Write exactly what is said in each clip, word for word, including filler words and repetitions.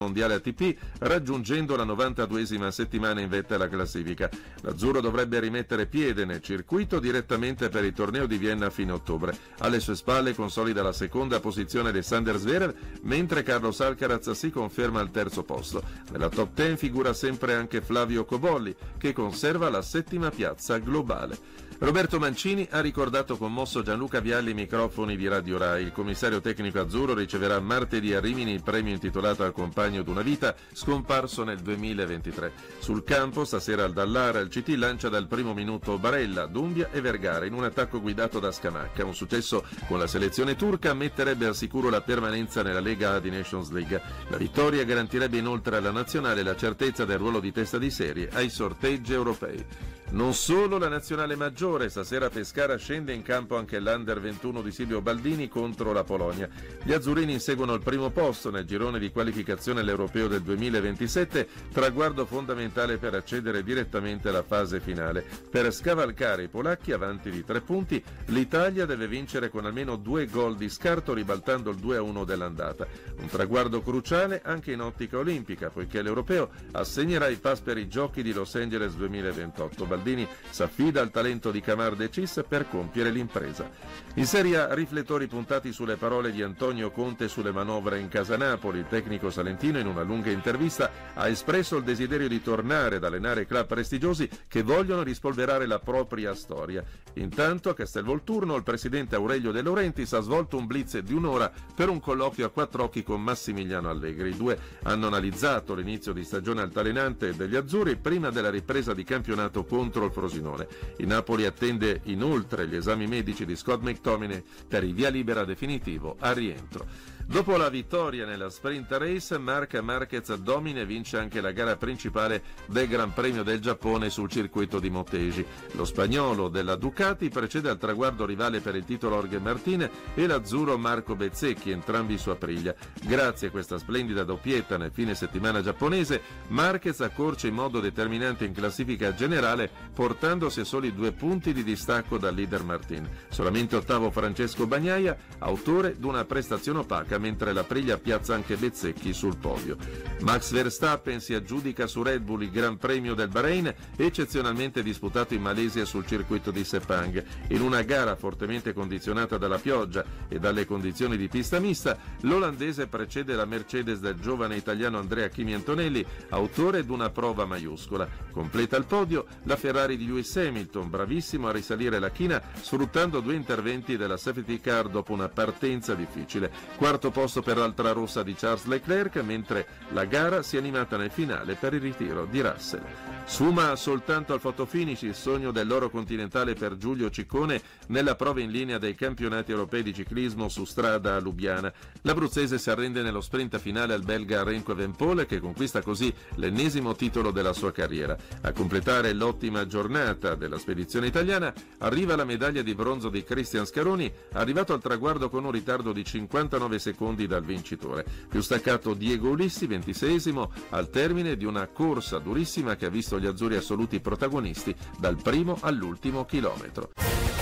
mondiale A T P, raggiungendo la novantaduesima settimana in vetta alla classifica. L'azzurro dovrebbe rimettere piede nel circuito direttamente per il torneo di Vienna a fine ottobre. Alle sue spalle consolida la seconda posizione Alexander Zverev, mentre Carlos Alcaraz si conferma al terzo posto. Nella top dieci figura sempre anche Flavio Cobolli, che conserva la settima piazza globale. Roberto Mancini ha ricordato commosso Gianluca Vialli ai microfoni di Radio Rai. Il commissario tecnico azzurro riceverà martedì a Rimini il premio intitolato al compagno d'una vita scomparso nel duemilaventitré. Sul campo stasera al Dallara il C T lancia dal primo minuto Barella, Dumbia e Vergara in un attacco guidato da Scamacca. Un successo con la selezione turca metterebbe al sicuro la permanenza nella Lega A di Nations League. La vittoria garantirebbe inoltre alla nazionale la certezza del ruolo di testa di serie ai sorteggi europei. Non solo la nazionale maggiore, stasera a Pescara scende in campo anche l'Under ventuno di Silvio Baldini contro la Polonia. Gli azzurrini inseguono il primo posto nel girone di qualificazione all'Europeo del duemilaventisette, traguardo fondamentale per accedere direttamente alla fase finale. Per scavalcare i polacchi avanti di tre punti, l'Italia deve vincere con almeno due gol di scarto ribaltando il due a uno dell'andata. Un traguardo cruciale anche in ottica olimpica, poiché l'Europeo assegnerà i pass per i giochi di Los Angeles duemilaventotto. Baldini s'affida al talento di Camar De Cis per compiere l'impresa. In Serie A riflettori puntati sulle parole di Antonio Conte sulle manovre in casa Napoli. Il tecnico salentino in una lunga intervista ha espresso il desiderio di tornare ad allenare club prestigiosi che vogliono rispolverare la propria storia. Intanto a Castelvolturno il presidente Aurelio De Laurentiis ha svolto un blitz di un'ora per un colloquio a quattro occhi con Massimiliano Allegri. I due hanno analizzato l'inizio di stagione altalenante degli azzurri prima della ripresa di campionato contro il Frosinone. Il Napoli attende inoltre gli esami medici di Scott McTominay per il via libera definitivo al rientro. Dopo la vittoria nella sprint race, Marc Marquez domina e vince anche la gara principale del Gran Premio del Giappone sul circuito di Motegi. Lo spagnolo della Ducati precede al traguardo rivale per il titolo Jorge Martin e l'azzurro Marco Bezzecchi, entrambi su Aprilia. Grazie a questa splendida doppietta nel fine settimana giapponese, Marquez accorce in modo determinante in classifica generale, portandosi a soli due punti di distacco dal leader Martin. Solamente ottavo Francesco Bagnaia, autore di una prestazione opaca, mentre l'Aprilia piazza anche Bezzecchi sul podio. Max Verstappen si aggiudica su Red Bull il Gran Premio del Bahrain, eccezionalmente disputato in Malesia sul circuito di Sepang. In una gara fortemente condizionata dalla pioggia e dalle condizioni di pista mista, l'olandese precede la Mercedes del giovane italiano Andrea Kimi Antonelli, autore di una prova maiuscola. Completa il podio la Ferrari di Lewis Hamilton, bravissimo a risalire la china sfruttando due interventi della safety car dopo una partenza difficile. Quarto posto per l'altra rossa di Charles Leclerc, mentre la gara si è animata nel finale per il ritiro di Russell. Sfuma soltanto al fotofinish il sogno dell'oro continentale per Giulio Ciccone nella prova in linea dei campionati europei di ciclismo su strada a Lubiana. L'abruzzese si arrende nello sprint finale al belga Remco Evenepoel, che conquista così l'ennesimo titolo della sua carriera. A completare l'ottima giornata della spedizione italiana arriva la medaglia di bronzo di Cristian Scaroni, arrivato al traguardo con un ritardo di cinquantanove secondi dal vincitore. Più staccato Diego Ulissi, ventiseiesimo, al termine di una corsa durissima che ha visto gli azzurri assoluti protagonisti dal primo all'ultimo chilometro.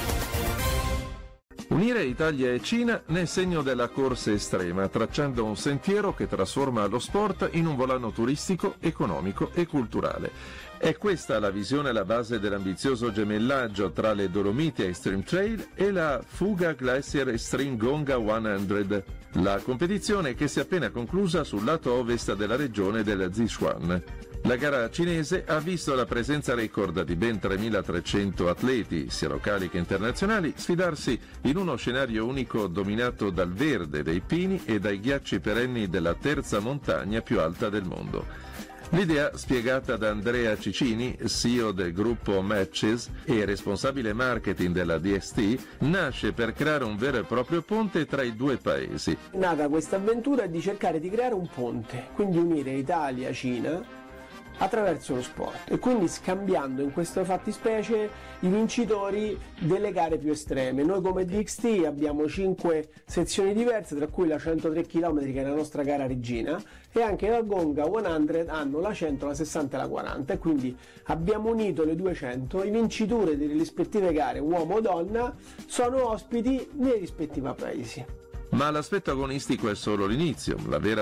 Unire Italia e Cina nel segno della corsa estrema, tracciando un sentiero che trasforma lo sport in un volano turistico, economico e culturale. È questa la visione alla base dell'ambizioso gemellaggio tra le Dolomiti Extreme Trail e la Fuga Glacier Extreme Gonga cento, la competizione che si è appena conclusa sul lato ovest della regione del Sichuan. La gara cinese ha visto la presenza record di ben tremilatrecento atleti, sia locali che internazionali, sfidarsi in uno scenario unico dominato dal verde dei pini e dai ghiacci perenni della terza montagna più alta del mondo. L'idea, spiegata da Andrea Cicini, C E O del gruppo Matches e responsabile marketing della D S T, nasce per creare un vero e proprio ponte tra i due paesi. Nata questa avventura è di cercare di creare un ponte, quindi unire Italia e Cina attraverso lo sport e quindi scambiando in questa fattispecie i vincitori delle gare più estreme. Noi come D X T abbiamo cinque sezioni diverse, tra cui la centotré chilometri che è la nostra gara regina, e anche la Gonga cento hanno la cento, la sessanta e la quaranta, e quindi abbiamo unito le duecento. I vincitori delle rispettive gare, uomo o donna, sono ospiti nei rispettivi paesi. Ma l'aspetto agonistico è solo l'inizio. La vera